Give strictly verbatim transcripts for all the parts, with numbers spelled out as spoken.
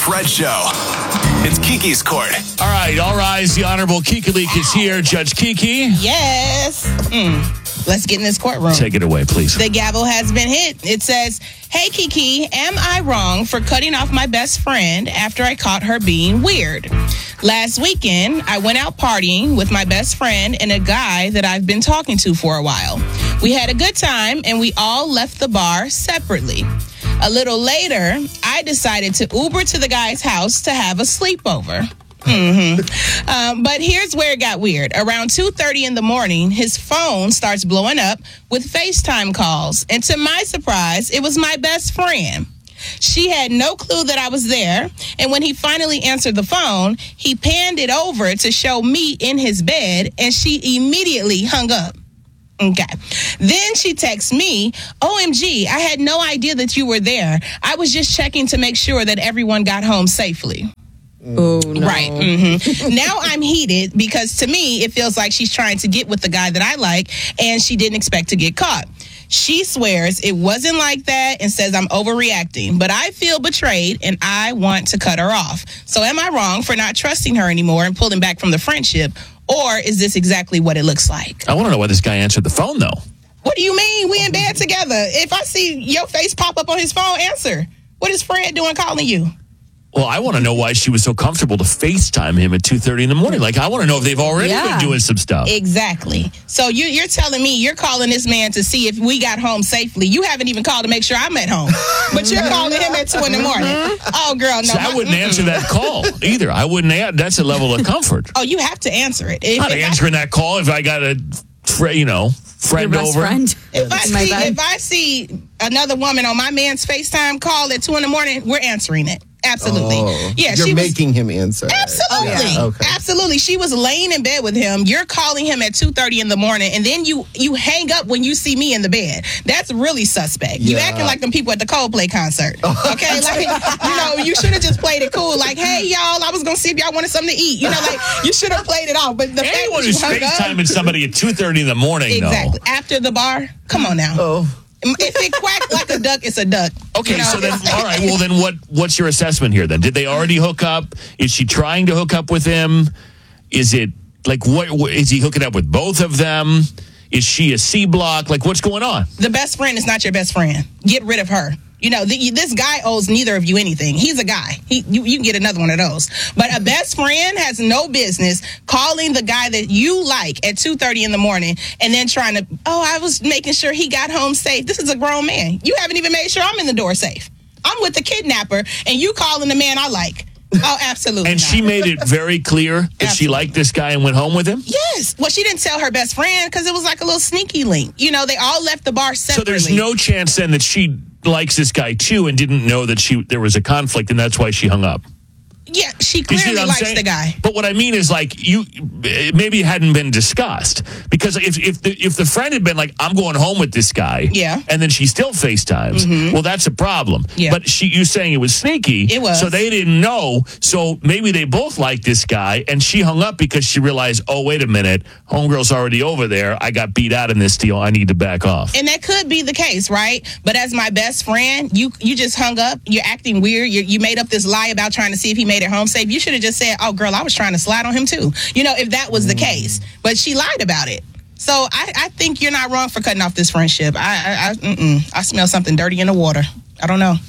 Fred Show. It's Kiki's Court. All right, all rise. The Honorable Kiki Leak is here. Judge Kiki. Yes. Mm. Let's get in this courtroom. Take it away, please. The gavel has been hit. It says, "Hey, Kiki, am I wrong for cutting off my best friend after I caught her being weird? Last weekend, I went out partying with my best friend and a guy that I've been talking to for a while. We had a good time, and we all left the bar separately. A little later, I decided to Uber to the guy's house to have a sleepover. Mm-hmm. Um, but here's where it got weird. Around two thirty in the morning, his phone starts blowing up with FaceTime calls. And to my surprise, it was my best friend. She had no clue that I was there. And when he finally answered the phone, he panned it over to show me in his bed, and she immediately hung up. Okay. Then she texts me, O M G, I had no idea that you were there. I was just checking to make sure that everyone got home safely. Oh, no. Right. Mm-hmm. Now I'm heated because to me, it feels like she's trying to get with the guy that I like, and she didn't expect to get caught. She swears it wasn't like that and says I'm overreacting, but I feel betrayed and I want to cut her off. So am I wrong for not trusting her anymore and pulling back from the friendship? Or is this exactly what it looks like? I want to know why this guy answered the phone, though. What do you mean? We in bed together. If I see your face pop up on his phone, answer. What is Fred doing calling you? Well, I want to know why she was so comfortable to FaceTime him at two thirty in the morning. Like, I want to know if they've already Yeah. been doing some stuff. Exactly. So you, you're telling me you're calling this man to see if we got home safely. You haven't even called to make sure I'm at home. But you're calling him at two in the morning. Oh, girl, no. So I my- wouldn't mm-mm. answer that call either. I wouldn't. a- That's a level of comfort. Oh, you have to answer it. If, I'm not if I- answering that call if I got a, fr- you know, friend Your best over. friend. If I, In my see, bed. if I see another woman on my man's FaceTime call at two in the morning, we're answering it. Absolutely. Oh, yeah, you're she was, making him answer. Absolutely. Yeah, okay. Absolutely. She was laying in bed with him. You're calling him at two thirty in the morning, and then you you hang up when you see me in the bed. That's really suspect. You Yeah. acting like them people at the Coldplay concert. Okay? Like, you know, you should have just played it cool. Like, hey, y'all, I was going to see if y'all wanted something to eat. You know, like, you should have played it off. But the Anyone fact who's that you hung up, FaceTiming somebody at two thirty in the morning, exactly. After the bar, come on now. Oh. If it quacks like a duck, it's a duck. Okay, You know? so then, all right, well, then what? what's your assessment here, then? Did they already hook up? Is she trying to hook up with him? Is it, like, what? what is he hooking up with both of them? Is she a C block? Like, what's going on? The best friend is not your best friend. Get rid of her. You know, the, this guy owes neither of you anything. He's a guy. He, you, you can get another one of those. But a best friend has no business calling the guy that you like at two thirty in the morning and then trying to, oh, I was making sure he got home safe. This is a grown man. You haven't even made sure I'm in the door safe. I'm with the kidnapper, and you calling the man I like. Oh, absolutely And not. she made it very clear that she Absolutely. liked this guy and went home with him? Yes. Well, she didn't tell her best friend because it was like a little sneaky link. You know, they all left the bar So separately. there's no chance then that she likes this guy too and didn't know that she there was a conflict and that's why she hung up. Yeah, she You see clearly what I'm likes saying? the guy. But what I mean is, like, you maybe it hadn't been discussed because if if the if the friend had been like, I'm going home with this guy, Yeah. and then she still FaceTimes, well, that's a problem. Yeah. But she, you saying it was sneaky, It was. so they didn't know. So maybe they both liked this guy, and she hung up because she realized, oh, wait a minute, homegirl's already over there. I got beat out in this deal. I need to back off. And that could be the case, right? But as my best friend, you you just hung up. You're acting weird. You, you made up this lie about trying to see if he made it home safe. You should have just said, oh, girl, I was trying to slide on him too. You know, if that was the case. But she lied about it. So I, I think you're not wrong for cutting off this friendship. I I, I, mm-mm. I smell something dirty in the water. I don't know.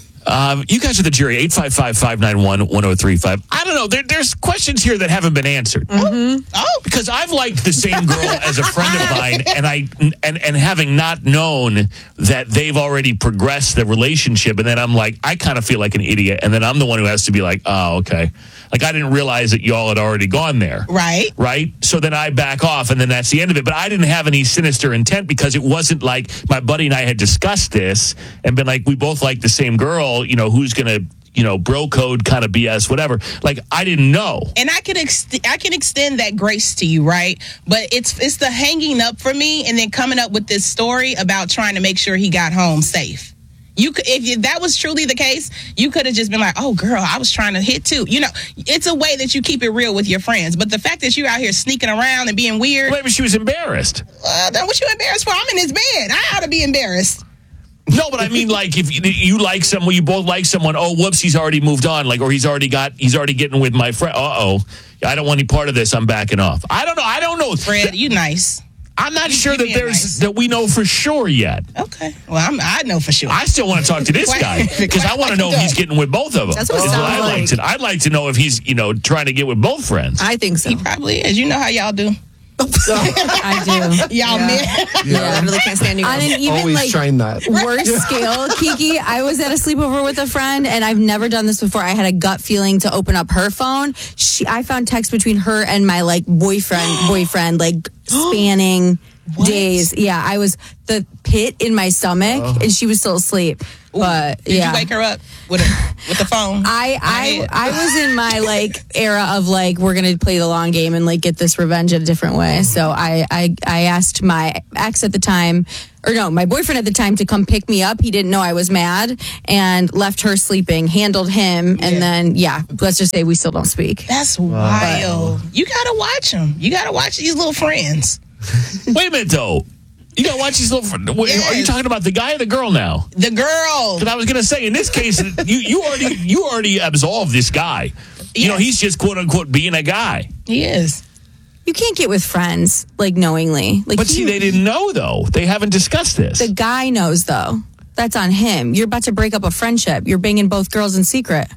Um, you guys are the jury. eight five five, five nine one, one oh three five. I don't know. There, there's questions here that haven't been answered. Oh, Because I've liked the same girl as a friend of mine, and I and and having not known that they've already progressed the relationship, and then I'm like, I kind of feel like an idiot, and then I'm the one who has to be like, oh, okay. Like, I didn't realize that y'all had already gone there. right. Right? So then I back off, and then that's the end of it. But I didn't have any sinister intent because it wasn't like my buddy and I had discussed this and been like, we both like the same girl, you know, who's going to, you know, bro code kind of B S, whatever. Like, I didn't know. And I can ex- I can extend that grace to you, right? But it's it's the hanging up for me, and then coming up with this story about trying to make sure he got home safe. You could, if you, that was truly the case, you could have just been like, "Oh, girl, I was trying to hit too." You know, it's a way that you keep it real with your friends. But the fact that you're out here sneaking around and being weird, Maybe she was embarrassed. uh, then what you embarrassed for? I'm in his bed. I ought to be embarrassed. No, but I mean, like, if you, you like someone, you both like someone, oh, whoops, he's already moved on, like, or he's already got, he's already getting with my friend. Uh-oh, I don't want any part of this. I'm backing off. I don't know. I don't know. Fred, you nice. I'm not You- sure you that being there's, nice. that we know for sure yet. Okay. Well, I'm, I know for sure. I still want to talk to this guy because I want to know if he's getting with both of them. That's what it Is sounds I'd like like. to. I'd like to know if he's, you know, trying to get with both friends. I think so. He probably is. You know how y'all do. I do. Y'all Yeah. men. Yeah, I really can't stand you. On girls. an even Always like trying that. worse scale, Kiki, I was at a sleepover with a friend, and I've never done this before. I had a gut feeling to open up her phone. She, I found texts between her and my like boyfriend, boyfriend, like spanning days. Yeah, I was the pit in my stomach, and she was still asleep. But Did yeah. you wake her up with a, with the phone? I I head? I was in my like era of like we're gonna play the long game and like get this revenge in a different way. So I I I asked my ex at the time, or no, my boyfriend at the time to come pick me up. He didn't know I was mad and left her sleeping, handled him, Yeah. and then yeah, let's just say we still don't speak. That's wild. You gotta watch them. You gotta watch these little friends. Wait a minute, though. You got to watch these little. fr- wait, Are you Yes. talking about the guy or the girl now? The girl. Because I was going to say, in this case, you you already you already absolved this guy. You know, Yes. he's just quote unquote being a guy. He is. You can't get with friends like knowingly. Like But see, he- they didn't know though. They haven't discussed this. the guy knows though. That's on him. You're about to break up a friendship. You're banging both girls in secret.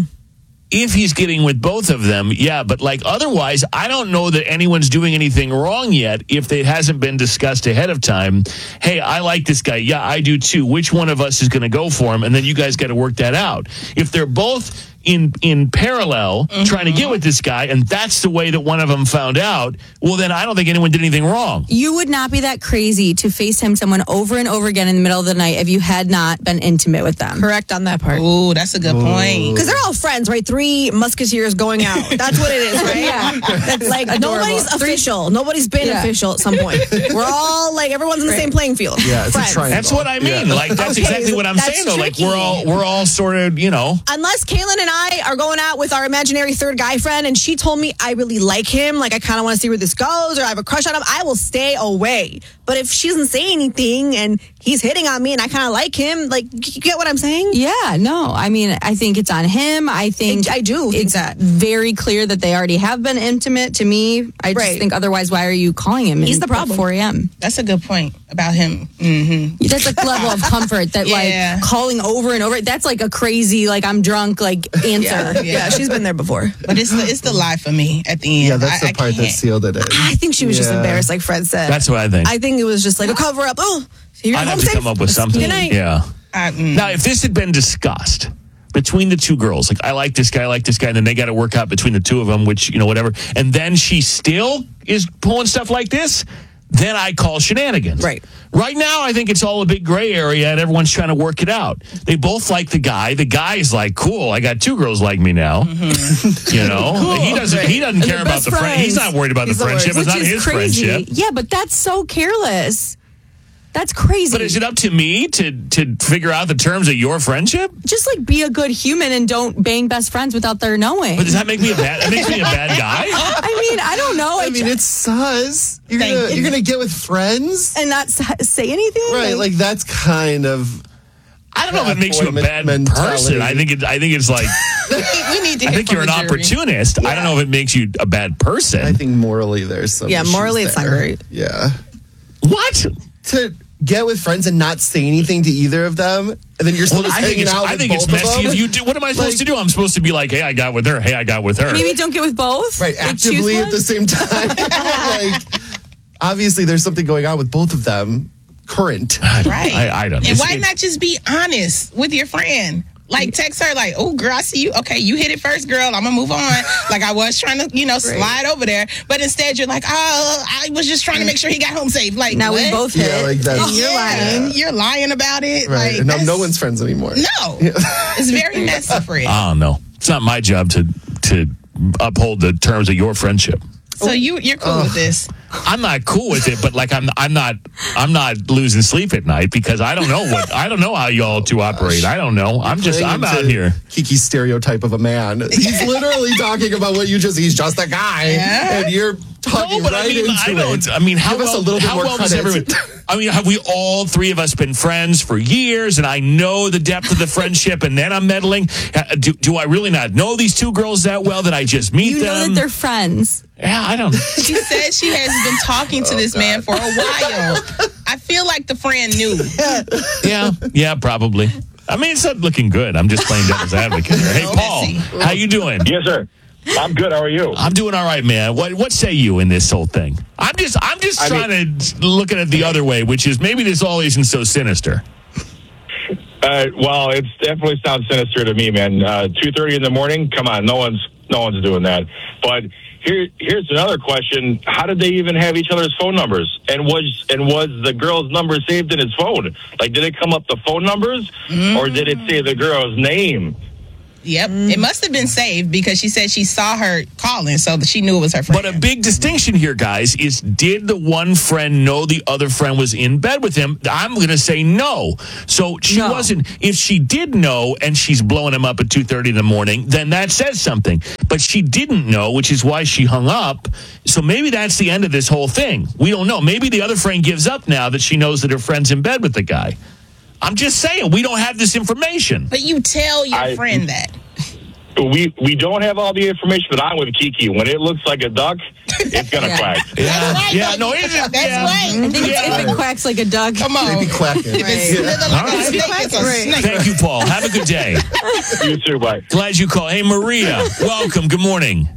If he's getting with both of them, yeah, but like otherwise, I don't know that anyone's doing anything wrong yet if it hasn't been discussed ahead of time. Hey, I like this guy. Yeah, I do too. Which one of us is going to go for him? And then you guys got to work that out. If they're both in in parallel trying to get with this guy, and that's the way that one of them found out, well, then I don't think anyone did anything wrong. You would not be that crazy to FaceTime someone over and over again in the middle of the night if you had not been intimate with them. Correct on that part. Ooh, that's a good point. Because they're all friends, right? Three musketeers going out. That's what it is, right? Yeah. That's like adorable. nobody's official. Nobody's been Yeah. official at some point. We're all like everyone's in the same playing field. Yeah, it's a Friends. triangle. That's what I mean. Yeah. Like that's Okay, exactly what I'm that's saying. Though, like tricky. we're all we're all sort of, you know. Unless Kaylin and I are going out with our imaginary third guy friend and she told me I really like him, like I kind of want to see where this goes or I have a crush on him, I will stay away. But if she doesn't say anything and he's hitting on me and I kind of like him, like, you get what I'm saying? Yeah, no. I mean, I think it's on him. I think I- I do think it's that. very clear that they already have been intimate. To me, I just Right. think otherwise, why are you calling him? He's in- the problem. at four a.m. That's a good point about him. Mm-hmm. That's like level of comfort that Yeah. like calling over and over. That's like a crazy like I'm drunk like answer. Yeah, yeah, she's been there before. But it's the, it's the lie for me at the end. Yeah, that's I, the I part that can't. sealed it in. I think she was just Yeah. embarrassed, like Fred said. That's what I think. I think it was just like a cover up. Oh, you're I'd have home to safe? come up with something. Good night. Yeah. I, mm. Now, if this had been discussed between the two girls, like I like this guy, I like this guy, and then they got to work out between the two of them, which, you know, whatever, and then she still is pulling stuff like this, then I call shenanigans. Right. Right now, I think it's all a big gray area, and everyone's trying to work it out. They both like the guy. The guy's like, cool, I got two girls like me now. You know? He doesn't he doesn't care they're about best the friend. He's friends. not worried about He's the the friendship. worst. It's not Which is his crazy. friendship. Yeah, but that's so careless. That's crazy. But is it up to me to to figure out the terms of your friendship? Just like be a good human and don't bang best friends without their knowing. But does that make me a bad? That makes me a bad guy. I mean, I don't know. I mean, it's sus. You're Thank gonna you. you're gonna get with friends, and not s- say anything. right? Like that's kind of. I don't know if it Bad makes you a boy bad mentality. person. I think it, I think it's like you need to I hear think from you're an the jury. opportunist. I don't know if it makes you a bad person. I think morally there's some. Yeah, issues morally it's not there. great. Yeah, what? to get with friends and not say anything to either of them, and then you're still Well, just I think hanging it's out I with think it's both of messy them. if you do. What am I supposed Like- to do? I'm supposed to be like, hey, I got with her. Hey, I got with her. Maybe don't get with both. Right, Like, choose actively at one? the same time. Like, obviously, there's something going on with both of them. Current. Right. I, I don't. And it's- why it- not just be honest with your friend? Like text her like, oh girl, I see you. Okay, you hit it first, girl. I'm gonna move on. Like I was trying to, you know, slide over there. But instead you're like, oh, I was just trying to make sure he got home safe. Like Now we what? both hit. Yeah, like that's And you're lying. You're lying about it. right. Like And now that's- no one's friends anymore. No. It's very messy, Fred. I don't know. It's not my job to to uphold the terms of your friendship. So you you're cool with this. I'm not cool with it, but like I'm I'm not I'm not losing sleep at night because I don't know what I don't know how y'all two operate. I don't know. I'm just Playing I'm out into here. Kiki's stereotype of a man. He's literally talking about what you just. He's just a guy, Yeah. and you're talking No, but right I mean, into I don't. it. I mean, how Give us well, a little bit how more well does credit. everyone? I mean, have we all three of us been friends for years, and I know the depth of the friendship, and then I'm meddling? Uh, Do, do I really not know these two girls that well that I just meet You them? know that they're friends. yeah, I don't. She said she has been talking to this man for a while. I feel like the friend knew. Yeah, yeah, probably. I mean, it's not looking good. I'm just playing devil's advocate here. Hey, Paul, how you doing? Yes, sir. I'm good. How are you? I'm doing all right, man. What what say you in this whole thing? I'm just I'm just I trying to look at it the other way, which is maybe this all isn't so sinister. Uh, well, it definitely sounds sinister to me, man. Uh, two thirty in the morning. Come on, no one's no one's doing that. But here here's another question: how did they even have each other's phone numbers? And was and was the girl's number saved in his phone? Like, did it come up the phone numbers, mm. or did it say the girl's name? Yep. It must have been saved because she said she saw her calling, so she knew it was her friend. But a big distinction here, guys, is did the one friend know the other friend was in bed with him? I'm going to say no. So she No. wasn't. If she did know and she's blowing him up at two thirty in the morning, then that says something. But she didn't know, which is why she hung up. So maybe that's the end of this whole thing. We don't know. Maybe the other friend gives up now that she knows that her friend's in bed with the guy. I'm just saying, we don't have this information. But you tell your I- friend that. We we don't have all the information, but I'm with Kiki. When it looks like a duck, it's gonna Yeah. quack. Yeah, That's right, yeah, though. no, it is. That's yeah. right. I think Yeah. if it quacks like a duck. Come on. They be quacking. If it's Yeah. slither All like right. a snake, it's a Right. snake. Thank you, Paul. Have a good day. You too, bye. Glad you called. Hey, Maria, welcome. Good morning.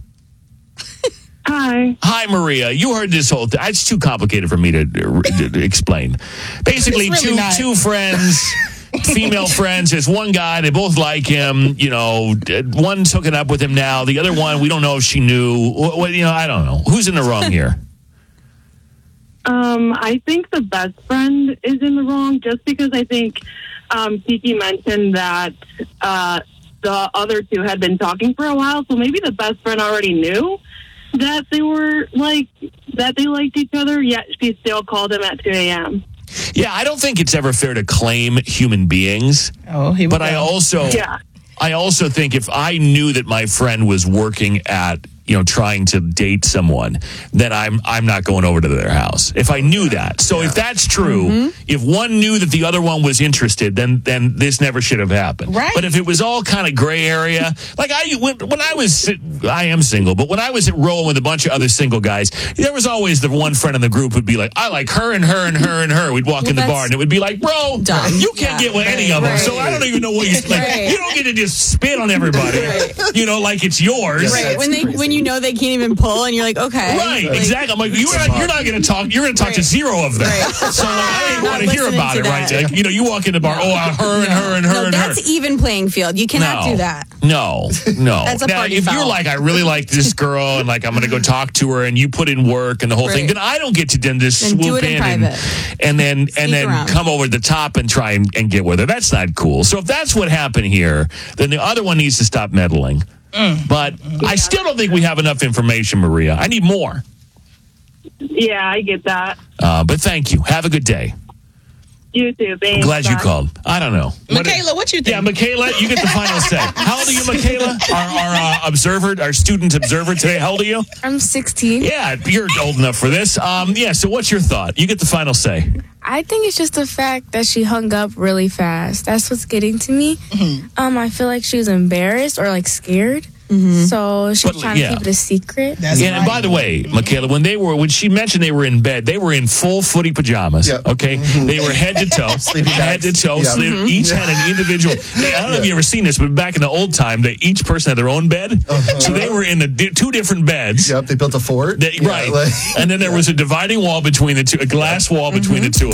Hi. Hi, Maria. You heard this whole thing. It's too complicated for me to, to, to explain. Basically, It's really two not. two friends, female friends. There's one guy. They both like him. You know, one's hooking up with him now. The other one, we don't know if she knew. What, what, you know, I don't know. Who's in the wrong here? Um, I think the best friend is in the wrong just because I think um, Kiki mentioned that uh, the other two had been talking for a while, so maybe the best friend already knew that they were like that they liked each other, yet she still called him at two a.m. Yeah, I don't think it's ever fair to claim human beings. Oh, here we But go. I also, Yeah. I also think if I knew that my friend was working at, you know, trying to date someone, then I'm I'm not going over to their house. If I knew that. So if that's true, Mm-hmm. if one knew that the other one was interested, then then this never should have happened. Right. But if it was all kind of gray area, like I when, when I was I am single, but when I was at rolling with a bunch of other single guys, there was always the one friend in the group who'd be like, I like her and her and her and her. We'd walk in the that's bar and it would be like, bro, dumb. you can't Yeah. get with any of them. Right. So I don't even know what you like. Right. You don't get to just spit on everybody. You know, like it's yours. Yes. Right. That's When they crazy. when you know they can't even pull and you're like, okay. Right, Like, exactly. I'm like, you're not, you're not going to talk. You're going to talk to Right. zero of them. Right. So like, I didn't Not want to hear listening about to it. Right? that. Like, you know, you walk in the bar. Oh, uh, her and her and her No, and her. that's even playing field. You cannot no, do that. No, no. That's a now, party if you're foul. like, I really like this girl, and like I'm going to go talk to her, and you put in work and the whole thing, Right. then I don't get to then just Then do swoop it in in and, private. and then and Sneak then around. come over the top and try and, and get with her. That's not cool. So if that's what happened here, then the other one needs to stop meddling. But I still don't think we have enough information, Maria. I need more. Yeah, I get that. Uh, but thank you. Have a good day. You too. Thanks. Glad you Bye. called. I don't know. What- Michaela, what you think? Yeah, Michaela, you get the final say. How old are you, Michaela? Our, our uh, observer, our student observer today. How old are you? I'm sixteen. Yeah, you're old enough for this. Um, yeah, so what's your thought? You get the final say. I think it's just the fact that she hung up really fast. That's what's getting to me. Mm-hmm. Um, I feel like she was embarrassed or like scared. So she's But, trying yeah. to keep it a secret. That's Yeah, and right. by the way, Michaela, when they were when she mentioned they were in bed, they were in full footy pajamas. Yep. Okay, they were head to toe, Sleeping head to bags. toe. Yeah. Sleep, Each had an individual. They, I don't know if you ever seen this, but back in the old time, they each person had their own bed. So they were in the di- two different beds. Yep, they built a fort. They- Yeah, right, like- and then there was a dividing wall between the two, a glass wall between the two.